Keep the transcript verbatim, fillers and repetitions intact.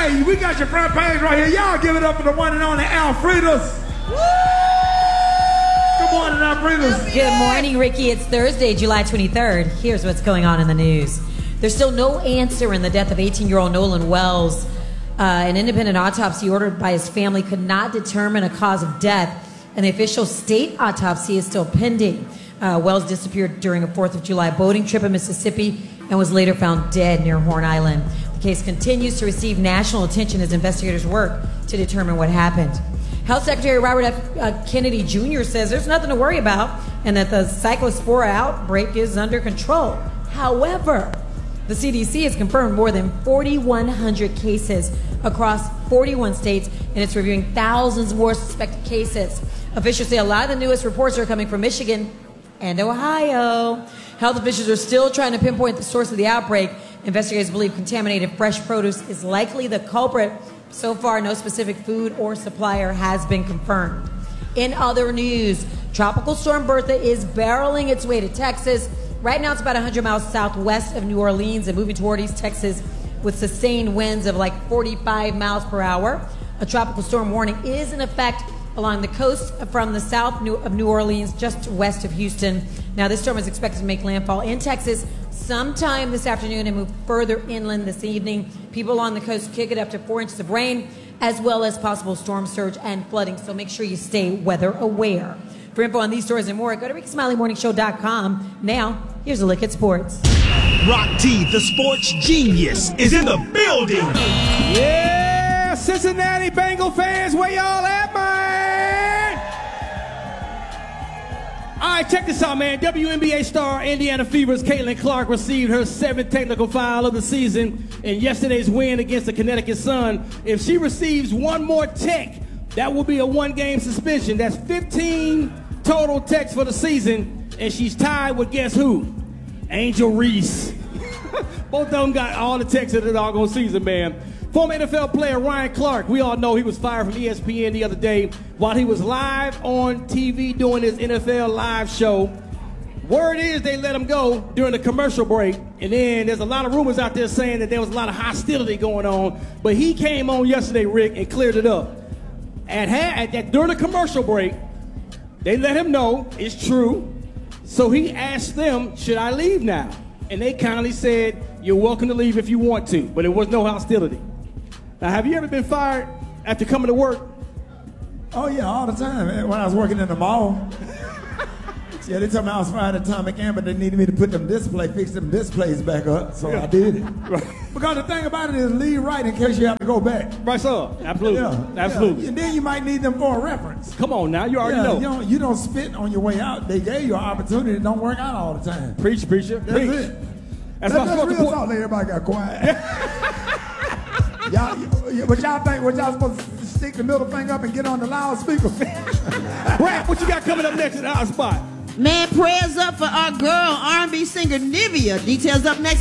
Hey, we got your front page right here. Y'all give it up for the one and only Alfredas. Good morning, Alfredas. Good morning, Ricky. It's Thursday, July twenty-third. Here's what's going on in the news. There's still no answer in the death of eighteen-year-old Nolan Wells. Uh, an independent autopsy ordered by his family could not determine a cause of death, and the official state autopsy is still pending. Uh, Wells disappeared during a fourth of July boating trip in Mississippi and was later found dead near Horn Island. The case continues to receive national attention as investigators work to determine what happened. Health Secretary Robert F. Uh, Kennedy Junior says there's nothing to worry about and that the cyclospora outbreak is under control. However, the C D C has confirmed more than forty-one hundred cases across forty-one states, and it's reviewing thousands more suspected cases. Officials say a lot of the newest reports are coming from Michigan and Ohio. Health officials are still trying to pinpoint the source of the outbreak. Investigators believe contaminated fresh produce is likely the culprit. So far, no specific food or supplier has been confirmed. In other news, Tropical Storm Bertha is barreling its way to Texas. Right now, it's about one hundred miles southwest of New Orleans and moving toward East Texas with sustained winds of like forty-five miles per hour. A tropical storm warning is in effect along the coast from the south of New Orleans, just west of Houston. Now, this storm is expected to make landfall in Texas sometime this afternoon and move further inland this evening. People along the coast could get up to four inches of rain, as well as possible storm surge and flooding, so make sure you stay weather aware. For info on these stories and more, go to ricky smiley morning show dot com. Now, here's a look at sports. Rock T, the sports genius, is in the building. Yeah, Cincinnati Bengal fans, where y'all at, man? All right, check this out, man. W N B A star Indiana Fever's Caitlin Clark received her seventh technical foul of the season in yesterday's win against the Connecticut Sun. If she receives one more tech, that will be a one-game suspension. That's fifteen total techs for the season, and she's tied with guess who? Angel Reese. Both of them got all the techs of the doggone season, man. Former N F L player Ryan Clark, we all know he was fired from E S P N the other day while he was live on T V doing his N F L live show. Word is they let him go during the commercial break, and then there's a lot of rumors out there saying that there was a lot of hostility going on, but he came on yesterday, Rick, and cleared it up. At, at, at during the commercial break, they let him know it's true. So he asked them, should I leave now? And they kindly said, you're welcome to leave if you want to, but there was no hostility. Now, have you ever been fired after coming to work? Oh, yeah, all the time. When I was working in the mall. Yeah, they told me I was fired at Atomic Amber, but they needed me to put them display, fix them displays back up, so yeah. I did it. Right. Because the thing about it is leave right in case you have to go back. Right, sir. Absolutely. Yeah. Absolutely. Yeah. And then you might need them for a reference. Come on now, you already yeah, know. You don't, you don't spit on your way out. They gave you an opportunity. It don't work out all the time. Preach, preacher. That's Preach. it. That's, That's, that's real talk. talk. Everybody got quiet. y'all, but y'all think what y'all supposed to stick the middle finger up and get on the loudspeaker? Rap, what you got coming up next at our spot? Man, prayers up for our girl, R and B singer Nivea. Details up next.